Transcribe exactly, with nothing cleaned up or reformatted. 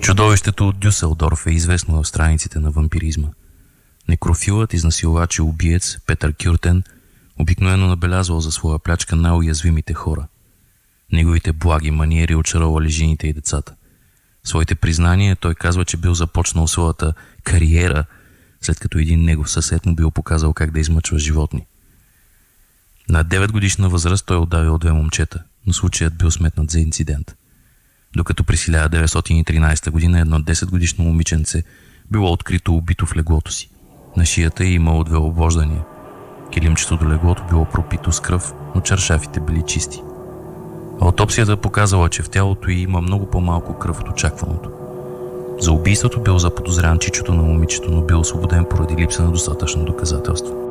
Чудовището от Дюселдорф е известно в страниците на вампиризма. Некрофилът, изнасилвач и убиец Петър Кюртен обикновено набелязвал за своя плячка най-уязвимите хора. Неговите благи маниери очаровали жените и децата. В своите признания той казва, че бил започнал своята кариера, след като един негов съсед му бил показал как да измъчва животни. На девет годишна възраст той удавил две момчета, но случаят бил сметнат за инцидент. Докато през хиляда деветстотин и тринадесета година едно десетгодишно момиченце било открито убито в леглото си. На шията й имало две обвождания. Килимчето до леглото било пропито с кръв, но чаршафите били чисти. Аутопсията показала, че в тялото й има много по-малко кръв от очакваното. За убийството бил заподозрян чичото на момичето, но бил освободен поради липса на достатъчно доказателство.